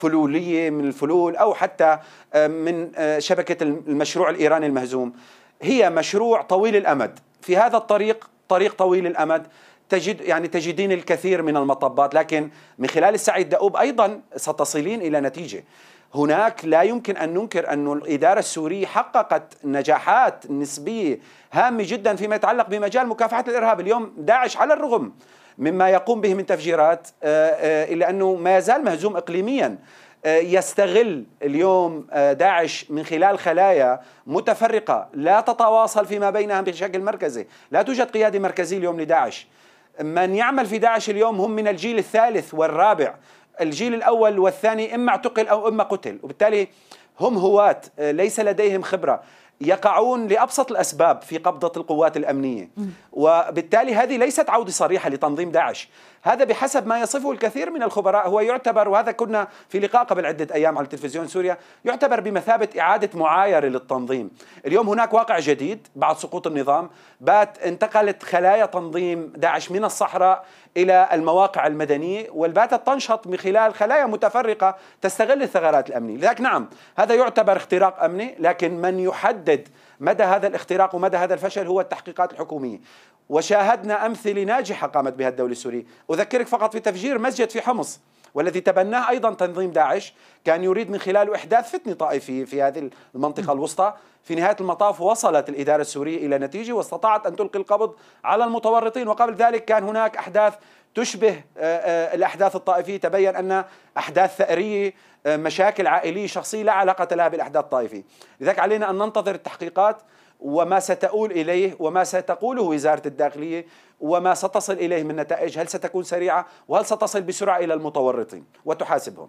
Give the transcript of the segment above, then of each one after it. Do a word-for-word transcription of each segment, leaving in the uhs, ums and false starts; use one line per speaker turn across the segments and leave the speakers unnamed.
فلولية من الفلول أو حتى من شبكة المشروع الإيراني المهزوم، هي مشروع طويل الأمد. في هذا الطريق، طريق طويل الأمد، تجد يعني تجدين الكثير من المطبات، لكن من خلال السعي الدؤوب أيضا ستصلين إلى نتيجة. هناك لا يمكن أن ننكر أن الإدارة السورية حققت نجاحات نسبية هامة جدا فيما يتعلق بمجال مكافحة الإرهاب. اليوم داعش على الرغم مما يقوم به من تفجيرات إلا أنه ما يزال مهزوم إقليميا. يستغل اليوم داعش من خلال خلايا متفرقة لا تتواصل فيما بينها بشكل مركزي، لا توجد قيادة مركزية اليوم لداعش. من يعمل في داعش اليوم هم من الجيل الثالث والرابع، الجيل الأول والثاني إما اعتقل أو إما قتل، وبالتالي هم هواة ليس لديهم خبرة، يقعون لأبسط الأسباب في قبضة القوات الأمنية، وبالتالي هذه ليست عودة صريحة لتنظيم داعش. هذا بحسب ما يصفه الكثير من الخبراء هو يعتبر، وهذا كنا في لقاء قبل عدة أيام على تلفزيون سوريا، يعتبر بمثابة إعادة معايرة للتنظيم. اليوم هناك واقع جديد بعد سقوط النظام، بات انتقلت خلايا تنظيم داعش من الصحراء إلى المواقع المدنية، والباتت تنشط من خلال خلايا متفرقة تستغل الثغرات الأمنية. لذلك نعم هذا يعتبر اختراق أمني، لكن من يحدد مدى هذا الاختراق ومدى هذا الفشل هو التحقيقات الحكومية. وشاهدنا أمثلة ناجحة قامت بها الدولة السورية. أذكرك فقط في تفجير مسجد في حمص، والذي تبناه أيضا تنظيم داعش، كان يريد من خلاله إحداث فتنة طائفية في هذه المنطقة الوسطى. في نهاية المطاف وصلت الإدارة السورية إلى نتيجة واستطاعت أن تلقي القبض على المتورطين. وقبل ذلك كان هناك أحداث تشبه الأحداث الطائفية، تبين أن أحداث ثأرية، مشاكل عائلية شخصية لا علاقة لها بالأحداث الطائفية. لذلك علينا أن ننتظر التحقيقات وما ستؤول إليه وما ستقوله وزارة الداخلية وما ستصل إليه من نتائج، هل ستكون سريعة وهل ستصل بسرعة إلى المتورطين وتحاسبهم.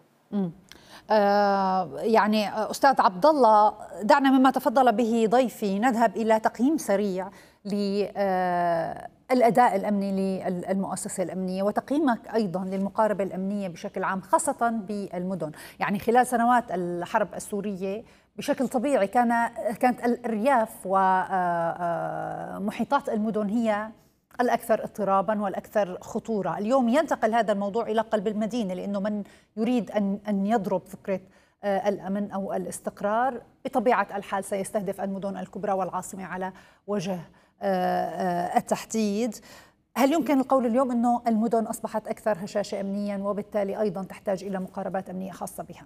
آه يعني أستاذ عبد الله، دعنا مما تفضل به ضيفي نذهب إلى تقييم سريع للأداء الأمني للمؤسسة الأمنية، وتقييمك أيضا للمقاربة الأمنية بشكل عام خاصة بالمدن. يعني خلال سنوات الحرب السورية بشكل طبيعي كان كانت الأرياف ومحيطات المدن هي الأكثر اضطرابا والأكثر خطورة. اليوم ينتقل هذا الموضوع إلى قلب المدينة، لأنه من يريد أن أن يضرب فكرة الأمن أو الاستقرار بطبيعة الحال سيستهدف المدن الكبرى والعاصمة على وجه التحديد. هل يمكن القول اليوم أنه المدن أصبحت أكثر هشاشة أمنيا وبالتالي أيضا تحتاج إلى مقاربات أمنية خاصة بها؟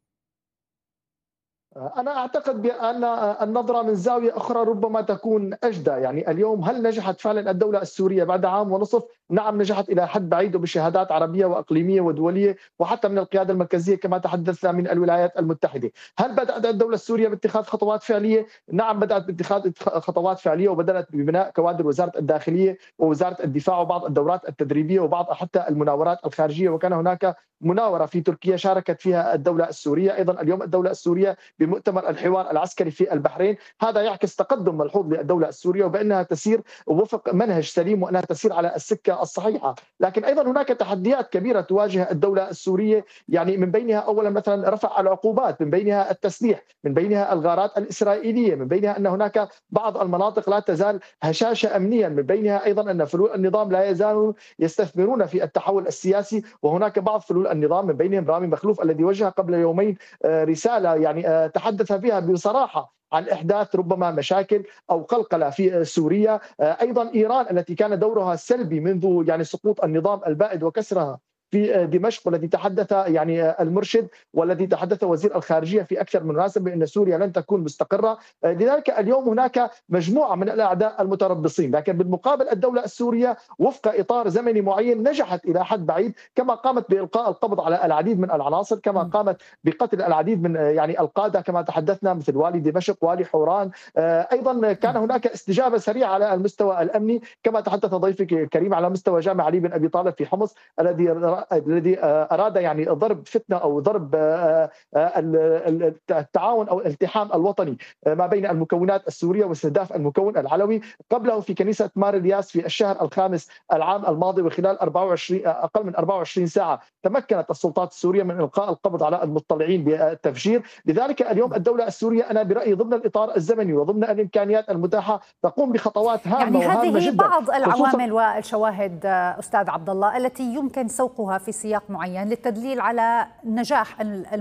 أنا أعتقد بأن النظرة من زاوية أخرى ربما تكون أجدى. يعني اليوم هل نجحت فعلا الدولة السورية بعد عام ونصف؟ نعم نجحت إلى حد بعيد وبشهادات عربية وإقليمية ودولية وحتى من القيادة المركزية كما تحدثنا من الولايات المتحدة. هل بدأت الدولة السورية باتخاذ خطوات فعلية؟ نعم بدأت باتخاذ خطوات فعلية، وبدأت ببناء كوادر وزارة الداخلية ووزارة الدفاع وبعض الدورات التدريبية وبعض حتى المناورات الخارجية، وكان هناك مناورة في تركيا شاركت فيها الدولة السورية. أيضا اليوم الدولة السورية بمؤتمر الحوار العسكري في البحرين، هذا يعكس تقدم ملحوظ للدولة السورية وبأنها تسير وفق منهج سليم وأنها تسير على السكة الصحيحة. لكن أيضا هناك تحديات كبيرة تواجه الدولة السورية، يعني من بينها أولا مثلا رفع العقوبات، من بينها التسليح، من بينها الغارات الإسرائيلية، من بينها أن هناك بعض المناطق لا تزال هشاشة أمنيا، من بينها أيضا أن فلول النظام لا يزالوا يستثمرون في التحول السياسي، وهناك بعض فلول النظام من بينهم رامي مخلوف الذي وجه قبل يومين رسالة يعني تحدث فيها بصراحة عن إحداث ربما مشاكل أو قلقلة في سوريا. أيضا إيران التي كان دورها سلبي منذ يعني سقوط النظام البائد وكسرها في دمشق، والذي تحدث يعني المرشد والذي تحدث وزير الخارجية في أكثر من مناسبة أن سوريا لن تكون مستقرة. لذلك اليوم هناك مجموعة من الأعداء المتربصين، لكن بالمقابل الدولة السورية وفق إطار زمني معين نجحت إلى حد بعيد، كما قامت بإلقاء القبض على العديد من العناصر، كما قامت بقتل العديد من يعني القادة كما تحدثنا مثل والي دمشق والي حوران. أيضا كان هناك استجابة سريعة على المستوى الأمني كما تحدث ضيفك الكريم على مستوى جامع علي بن أبي طالب في حمص الذي الذي أراد يعني ضرب فتنة أو ضرب التعاون أو الالتحام الوطني ما بين المكونات السورية واستهداف المكون العلوي. قبله في كنيسة مار الياس في الشهر الخامس العام الماضي، وخلال أربعة وعشرين أقل من أربعة وعشرين ساعة تمكنت السلطات السورية من إلقاء القبض على المطلعين بالتفجير. لذلك اليوم الدولة السورية أنا برأيي ضمن الإطار الزمني وضمن الإمكانيات المتاحة تقوم بخطوات هامة
يعني
وهامة
هذه
جدا.
بعض العوامل والشواهد أستاذ عبد الله التي يمكن سوقها في سياق معين للتدليل على نجاح